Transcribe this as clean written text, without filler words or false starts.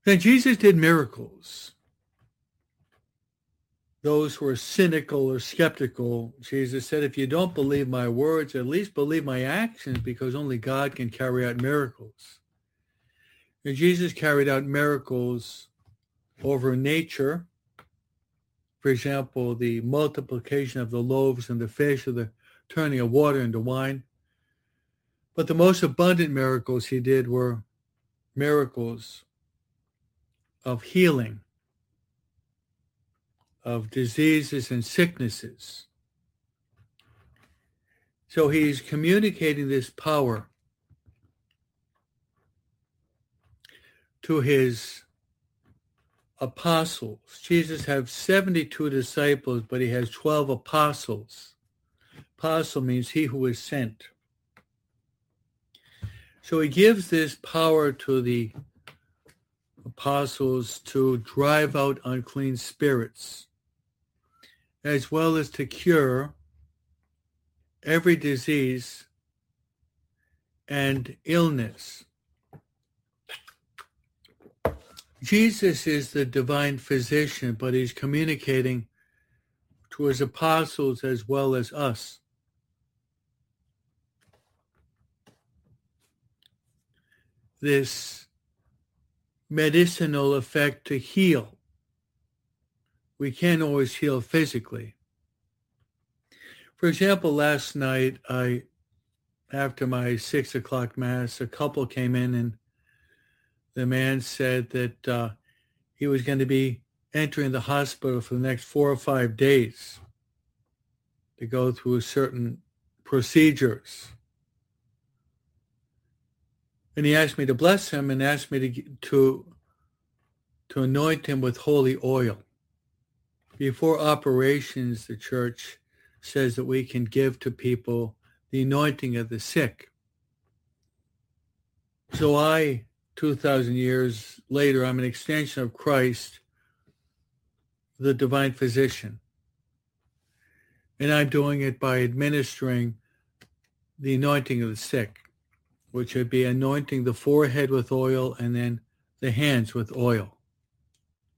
Then Jesus did miracles. Those who are cynical or skeptical, Jesus said, if you don't believe my words, at least believe my actions, because only God can carry out miracles. And Jesus carried out miracles over nature. For example, the multiplication of the loaves and the fish, or the turning of water into wine. But the most abundant miracles he did were miracles of healing, of diseases and sicknesses. So he's communicating this power to his apostles. Jesus had 72 disciples, but he has 12 apostles. Apostle means he who is sent. So he gives this power to the apostles to drive out unclean spirits, as well as to cure every disease and illness. Jesus is the divine physician, but he's communicating to his apostles as well as us. This medicinal effect to heal. We can't always heal physically. For example, last night, after my 6 o'clock Mass, a couple came in and the man said that he was going to be entering the hospital for the next 4 or 5 days to go through certain procedures. And he asked me to bless him and asked me to anoint him with holy oil. Before operations, the church says that we can give to people the anointing of the sick. So 2,000 years later, I'm an extension of Christ, the divine physician. And I'm doing it by administering the anointing of the sick, which would be anointing the forehead with oil and then the hands with oil.